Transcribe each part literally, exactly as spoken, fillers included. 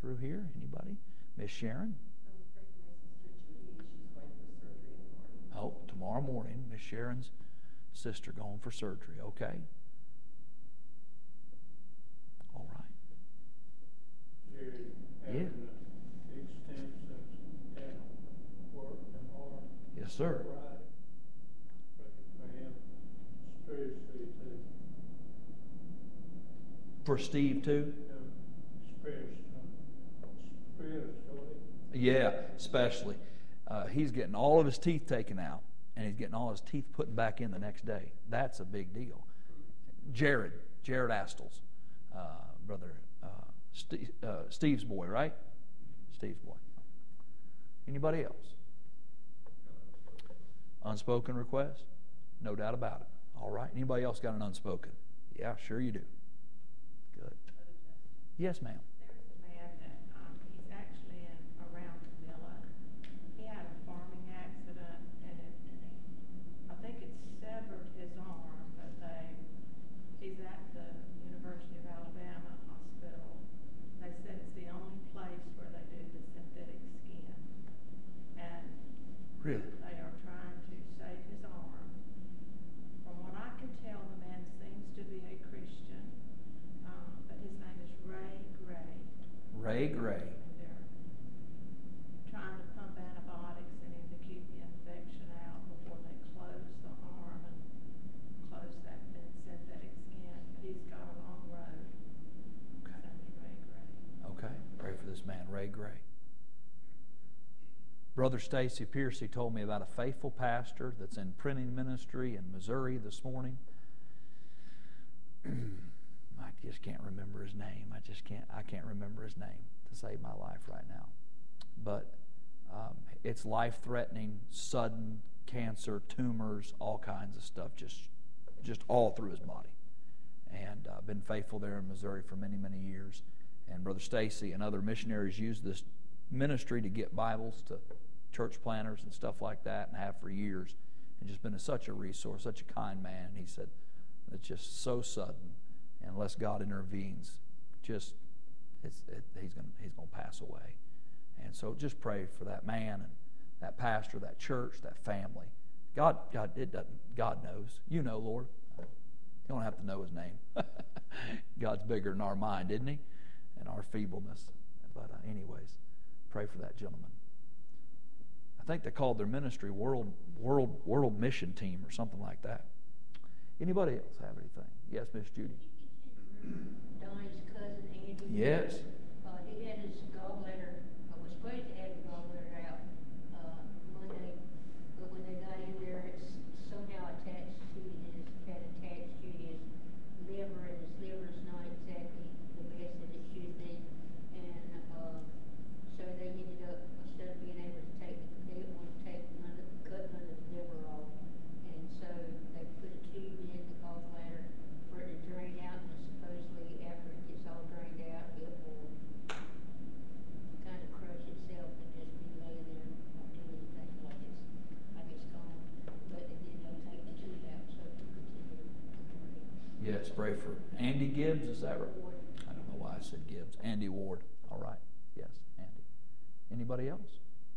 through here? Anybody? Miss Sharon? Oh, tomorrow morning, Miss Sharon's sister going for surgery. Okay. All right. Yeah. Yes, sir. For Steve too? Yeah, especially. Uh, he's getting all of his teeth taken out, and he's getting all his teeth put back in the next day. That's a big deal. Jared, Jared Astles, uh, brother uh, Steve, uh, Steve's boy, right? Steve's boy. Anybody else? Unspoken request? No doubt about it. All right. Anybody else got an unspoken? Yeah, sure you do. Good. Yes, ma'am. There's a man that um, he's actually in around Camilla. He had a farming accident, and it, I think it severed his arm, but they, he's at the University of Alabama hospital. They said it's the only place where they do the synthetic skin. And Really? they are trying to save his arm. From what I can tell, the man seems to be a Christian, um, but his name is Ray Gray. Ray Gray. And they're trying to pump antibiotics in him to keep the infection out before they close the arm and close that synthetic skin. But he's got a long road. Okay. His name is Ray Gray. Okay. Pray for this man, Ray Gray. Brother Stacy Piercy told me about a faithful pastor that's in printing ministry in Missouri this morning. I just can't remember his name. I just can't. I can't remember his name to save my life right now. But um, it's life-threatening, sudden cancer, tumors, all kinds of stuff, just, just all through his body. And I've uh, been faithful there in Missouri for many, many years. And Brother Stacy and other missionaries use this ministry to get Bibles to church planners and stuff like that, and have for years, and just been a, such a resource, such a kind man. And he said it's just so sudden, and unless God intervenes, just it's, it, he's going he's going to pass away. And so just pray for that man and that pastor, that church, that family. God, God, it doesn't. God knows. You know, Lord. You don't have to know his name. God's bigger than our mind, isn't he? And our feebleness. But uh, anyways. Pray for that gentleman. I think they called their ministry World World World Mission Team or something like that. Anybody else have anything? Yes, Miss Judy. Donnie's cousin Andy. Yes. Uh, he had his gallbladder. I was supposed to have the gallbladder out uh, Monday, but when they got in there, it's somehow attached to his had attached to his liver, and his liver's not exactly the best that it should be, and. Uh, So they ended up, instead of being able to take, they didn't want to take none of, cut none of the liver off. And so they put a tube in the gallbladder for it to drain out, and supposedly after it gets all drained out, it will kind of crush itself and just be laying there, not doing anything, like it's, like it's gone. But and then they'll take the tube out so it can continue to drain. Yes, pray for Andy Gibbs, is that right? Ward. I don't know why I said Gibbs. Andy Ward. All right. Yes, Andy. Anybody else?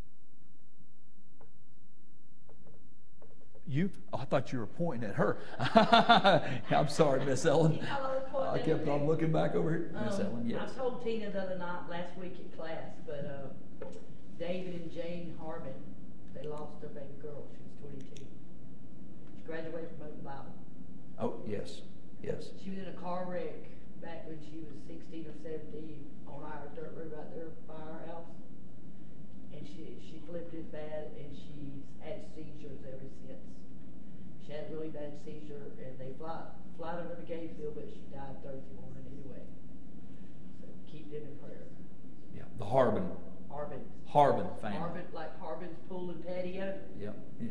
You? Oh, I thought you were pointing at her. I'm sorry, Miss Ellen. I kept on looking back over here. Miss Um, Ellen, yes. I told Tina the other night, last week in class, but uh, David and Jane Harbin, they lost their baby girl. She was twenty-two. She graduated from Open Bible. Oh, yes, yes. She was in a car wreck back when she was sixteen or seventeen on our dirt road out there by our house. And she she flipped it bad, and she's had seizures ever since. She had a really bad seizure, and they fly fly her to Gainesville, but she died Thursday morning anyway. So keep them in prayer. Yeah, the Harbin. Harbin. Harbin family. Harbin, like Harbin's pool and patio. Yep, yeah.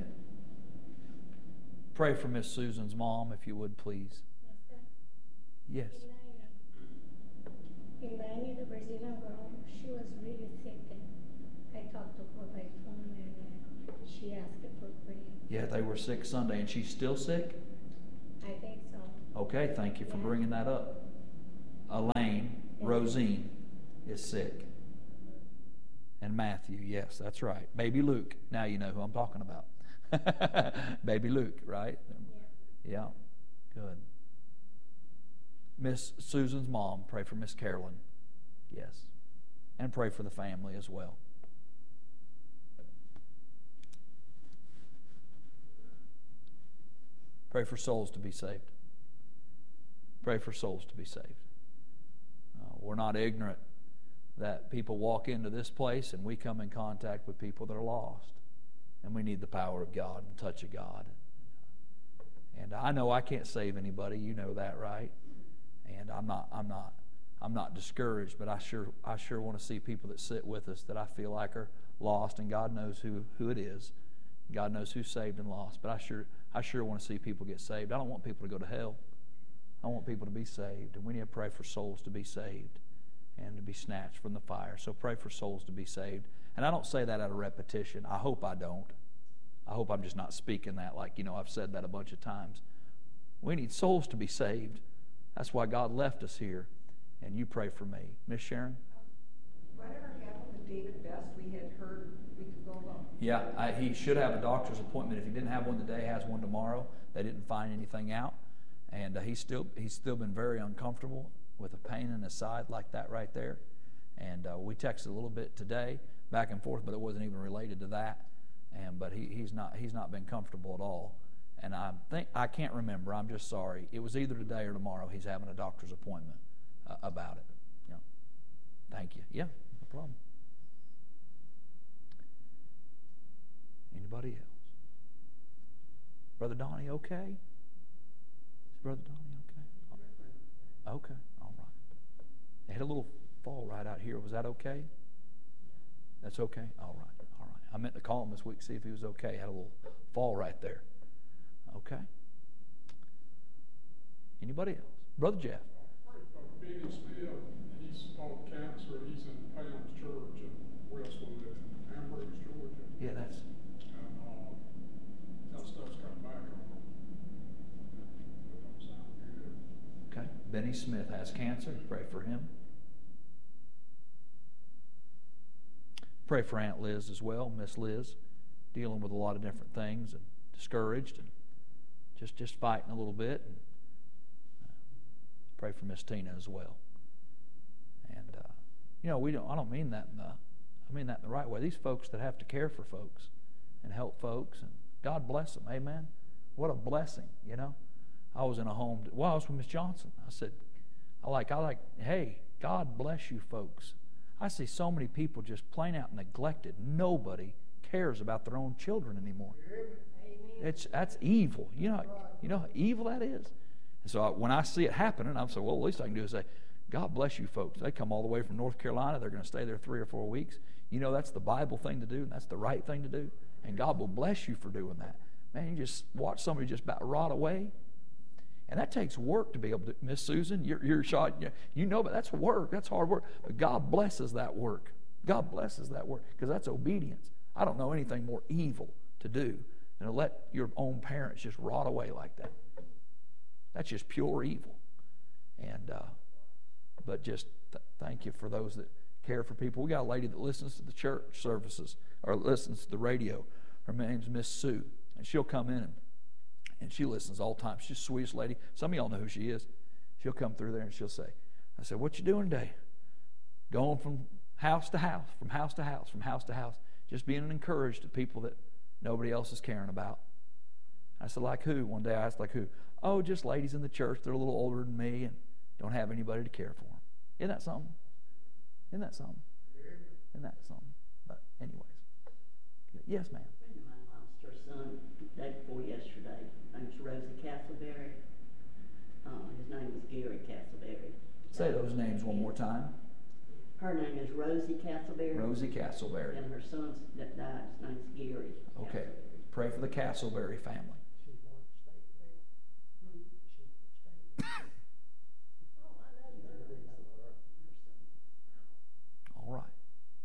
Pray for Miss Susan's mom, if you would, please. Yes, sir. Yes. Elaine, the Brazilian girl, she was really sick, and I talked to her by phone, and uh, she asked for prayer. Yeah, they were sick Sunday, and she's still sick? I think so. Okay, thank you for Yeah. bringing that up. Elaine, Yeah. Rosine is sick. And Matthew, yes, that's right. Baby Luke. Now you know who I'm talking about. Baby Luke, right? Yeah. Yeah. Good. Miss Susan's mom, pray for Miss Carolyn. Yes. And pray for the family as well. Pray for souls to be saved. Pray for souls to be saved. Uh, we're not ignorant that people walk into this place and we come in contact with people that are lost. And we need the power of God and the touch of God. And I know I can't save anybody. You know that, right? And I'm not I'm not I'm not discouraged, but I sure I sure want to see people that sit with us that I feel like are lost, and God knows who, who it is. God knows who's saved and lost. But I sure I sure want to see people get saved. I don't want people to go to hell. I want people to be saved. And we need to pray for souls to be saved and to be snatched from the fire. So pray for souls to be saved. And I don't say that out of repetition. I hope I don't. I hope I'm just not speaking that like, you know, I've said that a bunch of times. We need souls to be saved. That's why God left us here. And you pray for me. Miss Sharon? Whatever happened with David Best, we had heard we could go along. Yeah, I, he should have a doctor's appointment. If he didn't have one today, has one tomorrow. They didn't find anything out. And uh, he's still he's still been very uncomfortable with a pain in his side like that right there. And uh, we texted a little bit today, back and forth, but it wasn't even related to that. And but he, he's not he's not been comfortable at all. And I think I can't remember. I'm just sorry. It was either today or tomorrow. He's having a doctor's appointment uh, about it. Yeah. Thank you. Yeah, no problem. Anybody else? Brother Donnie, okay? Is Brother Donnie okay? Okay, all right. They had a little fall right out here. Was that okay? That's okay? All right, all right. I meant to call him this week, see if he was okay. Had a little fall right there. Okay. Anybody else? Brother Jeff. Benny Smith, he's fought cancer. He's in Pam's Church in Westwood in Ambrose, Georgia. Yeah, that's... And uh, that stuff's come back on him. It don't sound good. Okay. Benny Smith has cancer. Pray for him. Pray for Aunt Liz as well, Miss Liz, dealing with a lot of different things and discouraged and just, just fighting a little bit. And, uh, pray for Miss Tina as well. And uh, you know, we don't. I don't mean that in the. I mean that in the right way. These folks that have to care for folks and help folks, and God bless them. Amen. What a blessing, you know. I was in a home. Well, I was with Miss Johnson. I said, I like. I like. Hey, God bless you, folks. I see so many people just plain out neglected. Nobody cares about their own children anymore. It's that's evil. You know, you know how evil that is. And so I, when I see it happening, I'm saying, well, the least I can do is say, God bless you folks. They come all the way from North Carolina. They're going to stay there three or four weeks. You know that's the Bible thing to do, and that's the right thing to do. And God will bless you for doing that. Man, you just watch somebody just about rot away. And that takes work to be able to, Miss Susan, you're, you're shot, you know, but that's work. That's hard work. But God blesses that work. God blesses that work because that's obedience. I don't know anything more evil to do than to let your own parents just rot away like that. That's just pure evil. And, uh, but just th- thank you for those that care for people. We got a lady that listens to the church services or listens to the radio. Her name's Miss Sue. And she'll come in and And she listens all the time. She's the sweetest lady. Some of y'all know who she is. She'll come through there and she'll say, I said, what you doing today? Going from house to house, from house to house, from house to house. Just being encouraged to people that nobody else is caring about. I said, like who? One day I asked, like who? Oh, just ladies in the church. They're a little older than me and don't have anybody to care for them. Isn't that something? Isn't that something? Isn't that something? But anyways. Yes, ma'am. A friend of mine lost her son day before yesterday. His name's Rosie Castleberry. Uh, his name was Gary Castleberry. Say those names one more time. Her name is Rosie Castleberry. Rosie Castleberry. And her son that died, his name's Gary. Okay. Castleberry. Pray for the Castleberry family. Hmm. All right.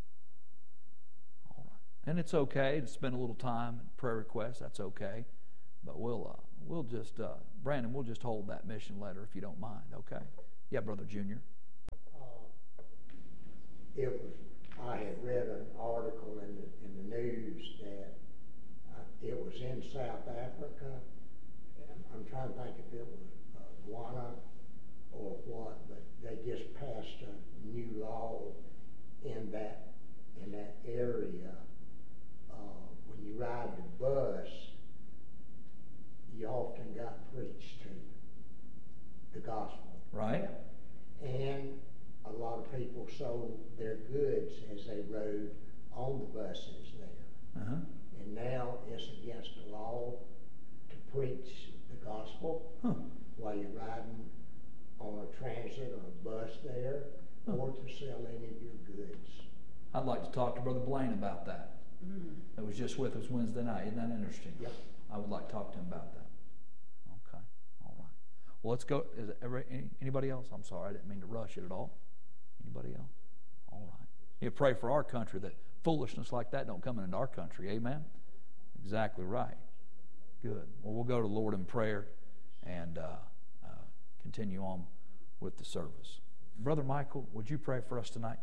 All right. And it's okay to spend a little time in prayer requests. That's okay. But we'll uh, we'll just, uh, Brandon, we'll just hold that mission letter if you don't mind, okay? Yeah, Brother Junior. Uh, it was I had read an article in the, in the news that uh, it was in South Africa. And I'm trying to think if it was uh, Ghana or what, but they just passed a new law in that in that area. Uh, when you ride the bus, you often got preached to the gospel. Right. And a lot of people sold their goods as they rode on the buses there. Uh-huh. And now it's against the law to preach the gospel Huh. while you're riding on a transit or a bus there, Huh. or to sell any of your goods. I'd like to talk to Brother Blaine about that. Mm. That was just with us Wednesday night. Isn't that interesting? Yep. I would like to talk to him about that. Okay. All right. Well, let's go. Is it ever, any, anybody else? I'm sorry. I didn't mean to rush it at all. Anybody else? All right. You pray for our country that foolishness like that don't come into our country. Amen? Exactly right. Good. Well, we'll go to the Lord in prayer and uh, uh, continue on with the service. Brother Michael, would you pray for us tonight?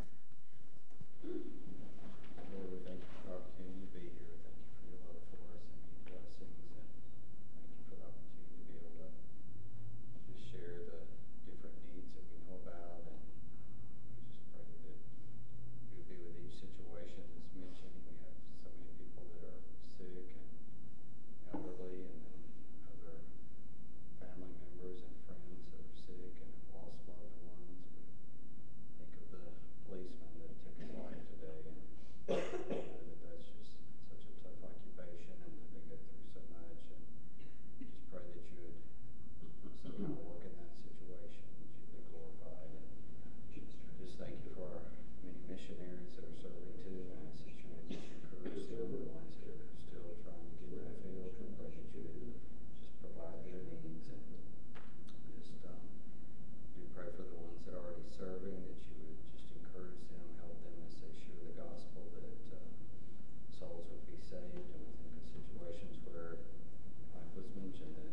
Lord, we thank you for the opportunity to be here. Thank you for your love for us and your blessings. And thank you for the opportunity to be able to just share the different needs that we know about. And we just pray that you would be with each situation that's mentioned. We have so many people that are sick and elderly, and then other family members and friends that are sick and have lost loved ones. We think of the policeman that took his life today, and I know that that's just such a tough occupation, and that they go through so much. And just pray that you would somehow work in that situation, that you'd be glorified. And just thank you for our many missionaries that are serving too, and I ask that you would just encourage them, the ones that are still trying to get in the field. And pray that you would just provide their needs, and just um, do pray for the ones that are already serving, that you would just encourage them, help them as they share the gospel, that uh, souls would be saved. And we think of situations where, like was mentioned, that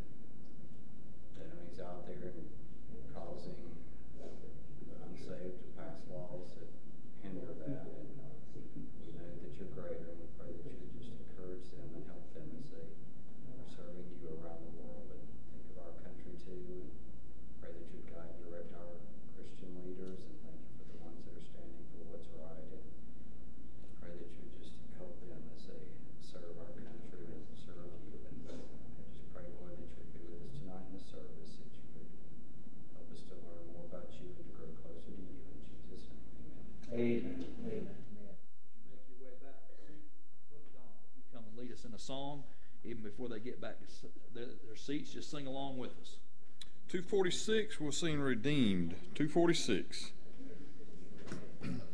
the enemy's out there and causing the unsaved to pass laws that hinder that. And we know that you're greater, and we pray that you would just encourage them and help them as they are serving you around the world. And think of our country too, and pray that you'd guide and direct our Christian leaders, and thank you for the ones that are standing for what's right. And pray that you would just help them as they serve our country and serve you. And I just pray, Lord, that you would be with us tonight in the service, that you would help us to learn more about you and to grow closer to you. In Jesus' name, amen. Amen. Amen. You make your way back to seat. Brother Don, you come and lead us in a song. Even before they get back to their, their seats, just sing along with us. two forty-six, we'll sing Redeemed. two forty-six.